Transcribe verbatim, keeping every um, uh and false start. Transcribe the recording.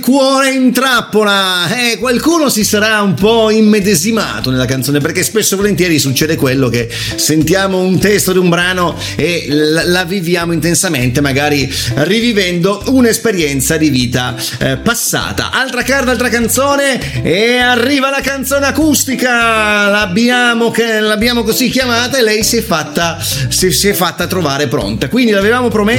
Cuore in trappola, eh, qualcuno si sarà un po' immedesimato nella canzone, perché spesso e volentieri succede quello che sentiamo un testo di un brano e la, la viviamo intensamente, magari rivivendo un'esperienza di vita eh, passata. Altra carta, altra canzone, e arriva la canzone acustica, l'abbiamo, che, l'abbiamo così chiamata, e lei si è fatta si, si è fatta trovare pronta, quindi l'avevamo promesso.